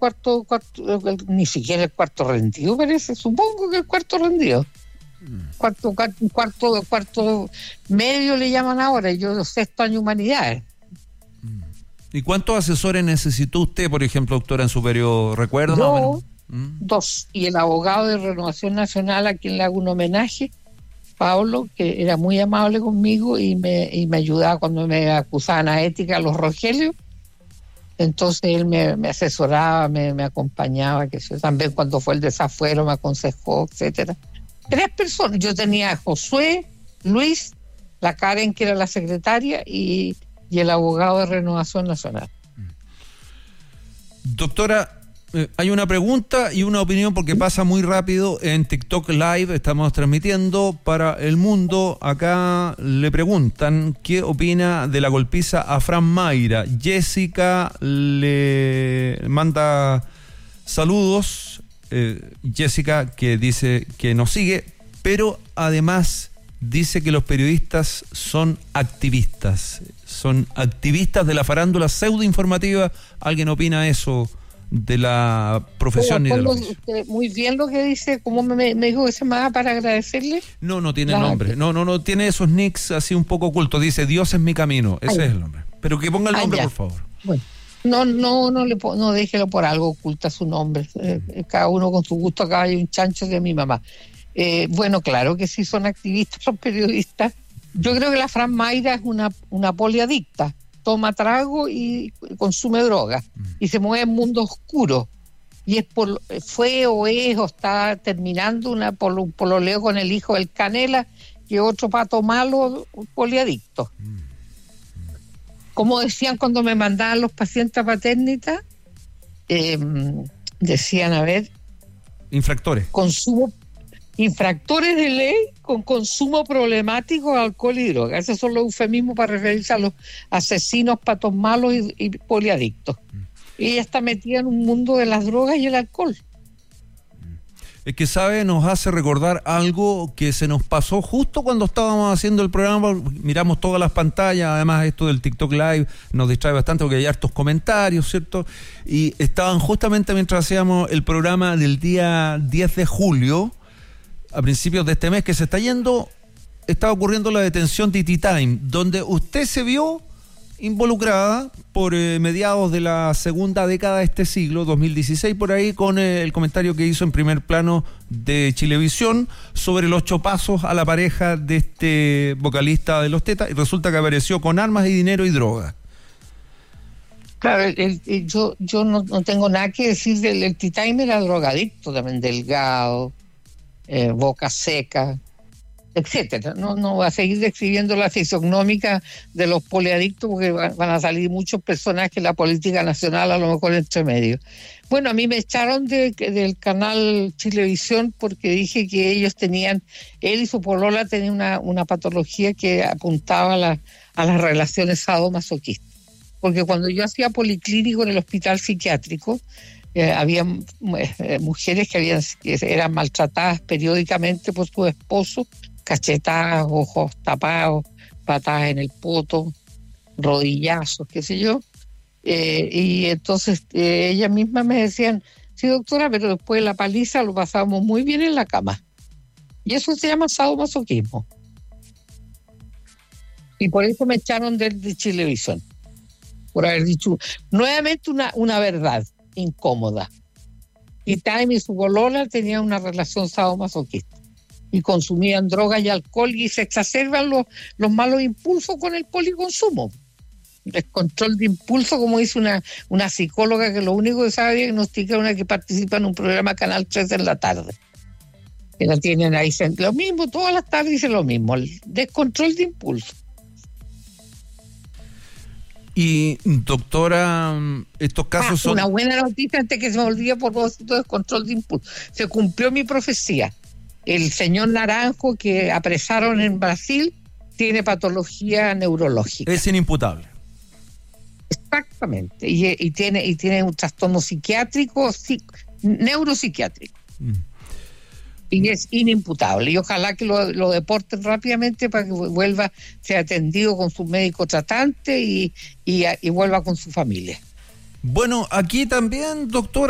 ni siquiera el cuarto rendido parece, supongo que el cuarto rendido. Cuarto medio le llaman ahora, yo sexto año humanidades. ¿Y cuántos asesores necesitó usted, por ejemplo, doctora, en su periodo? ¿Recuerda más o menos? 2. Y el abogado de Renovación Nacional, a quien le hago un homenaje, Pablo, que era muy amable conmigo y me ayudaba cuando me acusaban a ética los Rogelios. Entonces él me asesoraba, me acompañaba, que yo también cuando fue el desafuero me aconsejó, etcétera. 3 personas. Yo tenía a Josué, Luis, la Karen, que era la secretaria, y el abogado de Renovación Nacional. Doctora, hay una pregunta y una opinión porque pasa muy rápido en TikTok Live, estamos transmitiendo para el mundo. Acá le preguntan qué opina de la golpiza a Fran Mayra. Jessica le manda saludos, Jessica, que dice que nos sigue, pero además dice que los periodistas son activistas de la farándula pseudoinformativa. ¿Alguien opina eso de la profesión? Muy bien lo que dice. ¿Cómo me dijo que se llamaba para agradecerle? No tiene nombre. No tiene esos nicks así un poco ocultos. Dice Dios es mi camino. Ese es el nombre. Pero que ponga el nombre, por favor. Bueno. No déjelo por algo, oculta su nombre. Cada uno con su gusto. Acá hay un chancho de mi mamá. Bueno, claro que sí son activistas, son periodistas. Yo creo que la Fran Mayra es una poliadicta. Toma trago y consume droga. Y se mueve en mundo oscuro. Y fue o está terminando un pololeo con el hijo del Canela, que otro pato malo, un poliadicto. Como decían cuando me mandaban los pacientes a Paternitas, decían, a ver... Infractores de ley con consumo problemático de alcohol y droga. Esos son los eufemismos para referirse a los asesinos, patos malos y poliadictos. Y ella está metida en un mundo de las drogas y el alcohol. Es que, ¿sabe? Nos hace recordar algo que se nos pasó justo cuando estábamos haciendo el programa. Miramos todas las pantallas, además esto del TikTok Live nos distrae bastante porque hay hartos comentarios, ¿cierto? Y estaban justamente mientras hacíamos el programa del día 10 de julio, a principios de este mes que se está yendo, estaba ocurriendo la detención de IT Time, donde usted se vio involucrada por mediados de la segunda década de este siglo, 2016, por ahí, con el comentario que hizo en Primer Plano de Chilevisión sobre los chopazos a la pareja de este vocalista de Los Tetas, y resulta que apareció con armas y dinero y droga. Claro, yo no tengo nada que decir del IT Time. Era drogadicto también, delgado, boca seca, etcétera. No va a seguir describiendo la fisionómica de los poliadictos porque van a salir muchos personajes de la política nacional, a lo mejor entre medio. Bueno, a mí me echaron del canal Chilevisión porque dije que él y su polola tenían una patología que apuntaba a las relaciones sadomasoquistas. Porque cuando yo hacía policlínico en el hospital psiquiátrico, había mujeres que eran maltratadas periódicamente por su esposo, cachetadas, ojos tapados, patadas en el poto, rodillazos, qué sé yo. Y entonces ellas mismas me decían, sí, doctora, pero después de la paliza lo pasábamos muy bien en la cama. Y eso se llama sadomasoquismo. Y por eso me echaron de Chilevisión, por haber dicho nuevamente una verdad incómoda. Y Time y su polola tenían una relación sadomasoquista y consumían drogas y alcohol, y se exacerban los malos impulsos con el policonsumo. Descontrol de impulso, como dice una psicóloga que lo único que sabe diagnosticar, una que participa en un programa Canal 3 en la tarde, que la tienen ahí lo mismo, todas las tardes dice lo mismo, el descontrol de impulso. Y doctora, estos casos son... Una buena noticia antes que se me olvide, por propósito de control de impulso. Se cumplió mi profecía. El señor Naranjo, que apresaron en Brasil, tiene patología neurológica. Es inimputable. Exactamente. Y tiene un trastorno psiquiátrico, neuropsiquiátrico. Y es inimputable. Y ojalá que lo deporten rápidamente para que vuelva, sea atendido con su médico tratante y vuelva con su familia. Bueno, aquí también, doctora,